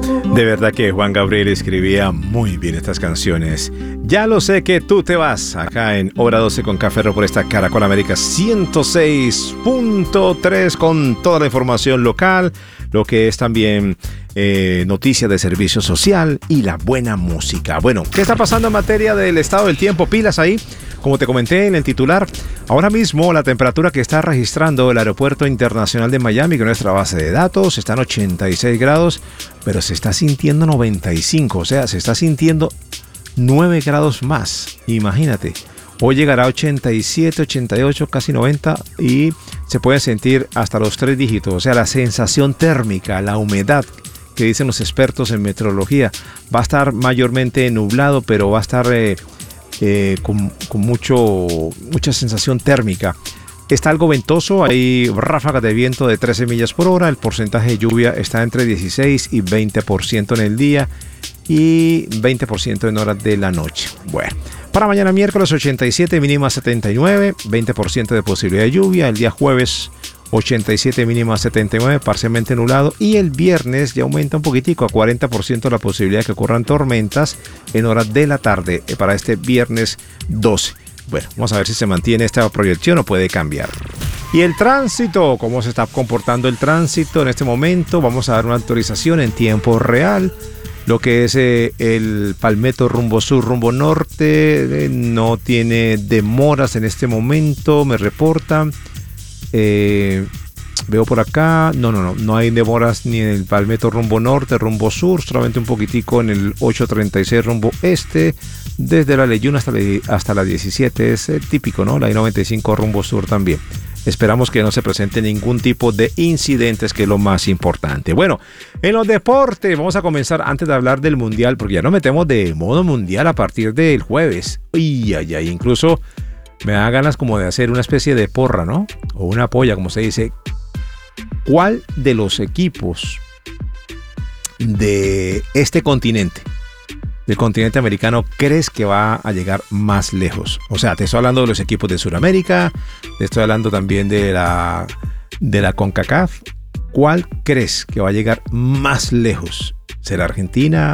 De verdad que Juan Gabriel escribía muy bien estas canciones. Ya lo sé que tú te vas, acá en Hora 12 con Café por esta Caracol América 106.3 con toda la información local, lo que es también noticias de servicio social y la buena música. Bueno, ¿qué está pasando en materia del estado del tiempo? Pilas ahí. Como te comenté en el titular, ahora mismo la temperatura que está registrando el Aeropuerto Internacional de Miami, que es nuestra base de datos, está en 86 grados, pero se está sintiendo 95, o sea, se está sintiendo 9 grados más. Imagínate, hoy llegará a 87, 88, casi 90 y se puede sentir hasta los 3 dígitos, o sea, la sensación térmica, la humedad que dicen los expertos en meteorología, va a estar mayormente nublado, pero va a estar con mucha sensación térmica. Está algo ventoso, hay ráfagas de viento de 13 millas por hora, el porcentaje de lluvia está entre 16 y 20% en el día y 20% en horas de la noche. Bueno, para mañana miércoles 87, mínima 79, 20% de posibilidad de lluvia, el día jueves 87, mínima 79, parcialmente nublado, y el viernes ya aumenta un poquitico a 40% la posibilidad de que ocurran tormentas en horas de la tarde para este viernes 12. Bueno, vamos a ver si se mantiene esta proyección o puede cambiar. Y el tránsito, ¿cómo se está comportando el tránsito en este momento? Vamos a dar una actualización en tiempo real. Lo que es el Palmetto rumbo sur, rumbo norte, no tiene demoras en este momento, me reportan. Veo por acá, no hay demoras ni en el Palmetto rumbo norte, rumbo sur, solamente un poquitico en el 836 rumbo este, desde la Leyuna hasta la 17, es típico, ¿no? La I-95 rumbo sur también. Esperamos que no se presente ningún tipo de incidentes, que es lo más importante. Bueno, en los deportes vamos a comenzar antes de hablar del mundial, porque ya nos metemos de modo mundial a partir del jueves. Incluso me da ganas como de hacer una especie de porra, ¿no? O una polla, como se dice. ¿Cuál de los equipos de este continente, del continente americano, crees que va a llegar más lejos? O sea, te estoy hablando de los equipos de Sudamérica, te estoy hablando también de la CONCACAF. ¿Cuál crees que va a llegar más lejos? ¿Será Argentina?